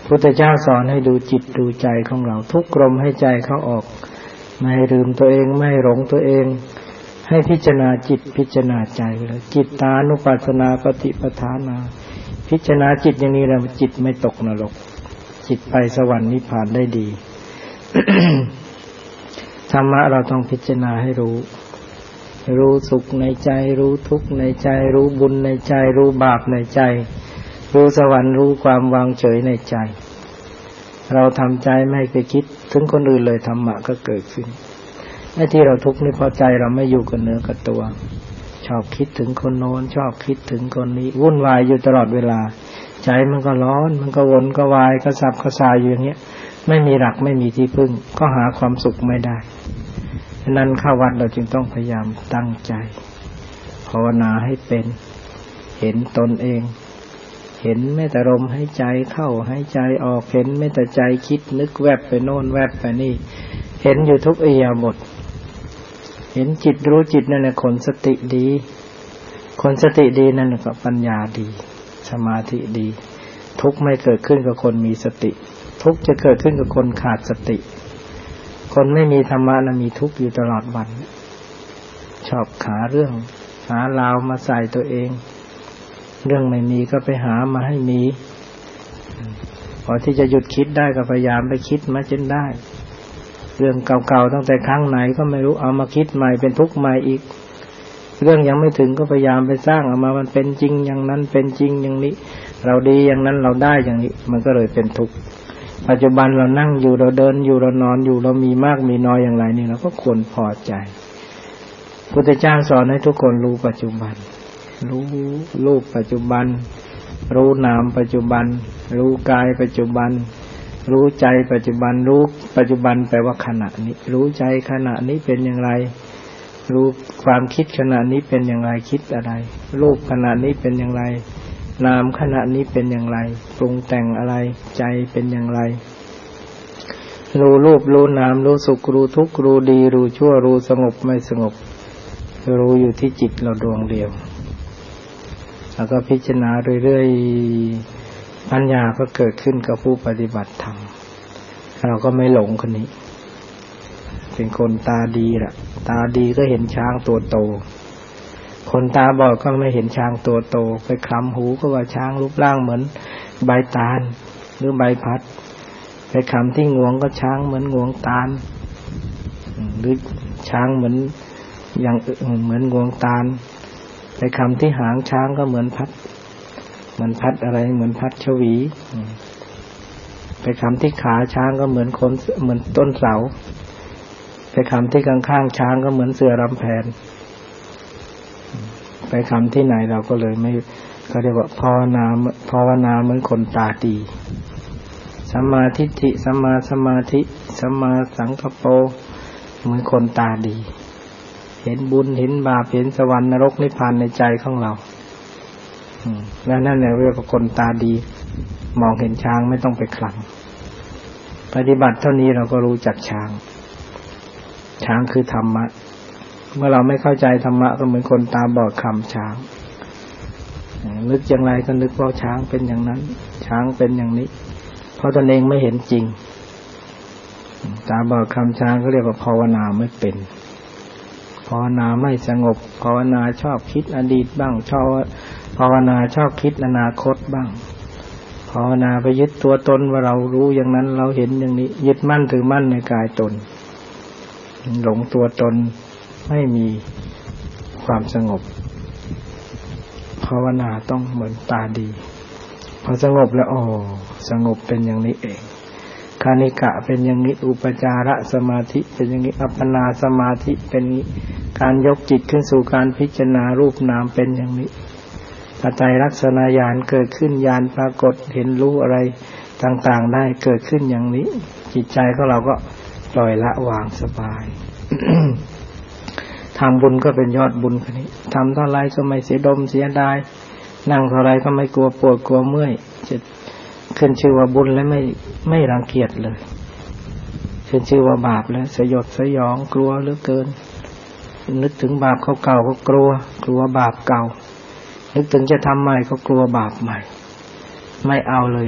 พุทธเจ้าสอนให้ดูจิตดูใจของเราทุกลมให้ใจเข้าออกไม่ให้ลืมตัวเองไม่ให้หลงตัวเองให้พิจารณาจิตพิจารณาใจไปเลยจิตตานุปัสสนาปฏิปทานาพิจารณาจิตอย่างนี้แล้วจิตไม่ตกนรกจิตไปสวรรค์นิพพานได้ดี ธรรมะเราต้องพิจารณาให้รู้สุขในใจรู้ทุกข์ในใจรู้บุญในใจรู้บาปในใจรู้สวรรค์รู้ความวางเฉยในใจเราทำใจไม่ไปคิดถึงคนอื่นเลยธรรมะก็เกิดขึ้นไอ้ที่เราทุกข์นี่เพราะใจเราไม่อยู่กับเนื้อกับตัวชอบคิดถึงคนโน้นชอบคิดถึงคนนี้วุ่นวายอยู่ตลอดเวลาใจมันก็ร้อนมันก็วนก็วายก็สับก็สายอยู่อย่างเงี้ยไม่มีหลักไม่มีที่พึ่งก็หาความสุขไม่ได้ฉะนั้นเข้าวัดเราจึงต้องพยายามตั้งใจภาวนาให้เป็นเห็นตนเองเห็นแม้แต่ลมหายใจเข้าหายใจออกเห็นแม้แต่ใจคิดนึกแวบไปโน่นแวบไปนี่เห็นอยู่ทุกอิริยาบถเห็นจิตรู้จิตนั่นแหละคนสติดีคนสติดีนั่นก็ปัญญาดีสมาธิดีทุกข์ไม่เกิดขึ้นกับคนมีสติทุกข์จะเกิดขึ้นกับคนขาดสติคนไม่มีธรรมะนะมีทุกข์อยู่ตลอดวันชอบหาเรื่องหาราวมาใส่ตัวเองเรื่องไม่มีก็ไปหามาให้มีพอที่จะหยุดคิดได้ก็พยายามไปคิดมาจนได้เรื่องเก่าๆตั้งแต่ครั้งไหนก็ไม่รู้เอามาคิดใหม่เป็นทุกข์ใหม่อีกเรื่องยังไม่ถึงก็พยายามไปสร้างเอามามันเป็นจริงอย่างนั้นเป็นจริงอย่างนี้เราดีอย่างนั้นเราได้อย่างนี้มันก็เลยเป็นทุกข์ปัจจุบันเรานั่งอยู่เราเดินอยู่เรานอนอยู่เรามีมากมีน้อยอย่างไรนี่เราก็ควรพอใจพุทธเจ้าสอนให้ทุกคนรู้ปัจจุบันรู้รูปปัจจุบันรู้นามปัจจุบันรู้กายปัจจุบันรู้ใจปัจจุบันรู้ปัจจุบันแปลว่าขณะนี้รู้ใจขณะนี้เป็นอย่างไรรู้ความคิดขณะนี้เป็นอย่างไรคิดอะไรรูปขณะนี้เป็นอย่างไรนามขณะนี้เป็นอย่างไรปรุงแต่งอะไรใจเป็นอย่างไรรู้รูปรู้นามรู้สุขรู้ทุกข์รู้ดีรู้ชั่วรู้สงบไม่สงบรู้อยู่ที่จิตเราดวงเดียวแล้วก็พิจารณาเรื่อยๆปัญญาก็เกิดขึ้นกับผู้ปฏิบัติธรรมเราก็ไม่หลงคนนี้เป็นคนตาดีล่ะตาดีก็เห็นช้างตัวโตคนตาบอดก็ไม่เห็นช้างตัวโตไปคลำหูก็ว่าช้างรูปร่างเหมือนใบตาลหรือใบพัดไปคำที่งวงก็ช้างเหมือนงวงตาลหรือช้างเหมือนอย่างเหมือนงวงตาลไปคำที่หางช้างก็เหมือนพัดอะไรเหมือนพัดชวีไปคำที่ขาช้างก็เหมือนต้นเสาไปคำที่ข้างๆช้างก็เหมือนเสือรำแพนไปคำที่ไหนเราก็เลยไม่เขาเรียกว่าภาวนาเหมือนคนตาดีสัมมาทิฏฐิสัมมาสมาธิสัมมาสังกัปโปเหมือนคนตาดีเห็นบุญเห็นบาปเห็นสวรรค์นรกนิพพานในใจของเราแล้วนั่นแหละเรียกว่าคนตาดีมองเห็นช้างไม่ต้องไปคลำปฏิบัติเท่านี้เราก็รู้จักช้างคือธรรมะเมื่อเราไม่เข้าใจธรรมะก็เหมือนคนตาบอดคำช้างนึกอย่างไรก็นึกว่าช้างเป็นอย่างนั้นช้างเป็นอย่างนี้เพราะตนเองไม่เห็นจริงตาบอดคำช้างก็เรียกว่าภาวนาไม่เป็นภาวนาไม่สงบภาวนาชอบคิดอดีตบ้างภาวนาชอบคิดอนาคตบ้างภาวนาไปยึดตัวตนว่าเรารู้อย่างนั้นเราเห็นอย่างนี้ยึดมั่นถือมั่นในกายตนหลงตัวตนไม่มีความสงบภาวนาต้องเหมือนตาดีพอสงบแล้วสงบเป็นอย่างนี้เองคานิกะเป็นอย่างนี้อุปจารสมาธิเป็นอย่างนี้อัปปนาสมาธิเป็นนี้การยกจิตขึ้นสู่การพิจารณารูปนามเป็นอย่างนี้ปัจจัยลักษณะญาณเกิดขึ้นญาณปรากฏเห็นรู้อะไรต่างๆได้เกิดขึ้นอย่างนี้จิตใจของเราก็ปล่อยละวางสบาย ทำบุญก็เป็นยอดบุญคนนี้ทำเท่าไรก็ไม่เสียดมเสียดายนั่งเท่าไรก็ไม่กลัวปวดกลัวเมื่อยจะขึ้นชื่อว่าบุญแล้วไม่รังเกียจเลยขึ้นชื่อว่าบาปแล้วสยดสยองกลัวเหลือเกินนึกถึงบาปเก่าๆก็กลัวบาปเก่านึกถึงจะทำใหม่ก็กลัวบาปใหม่ไม่เอาเลย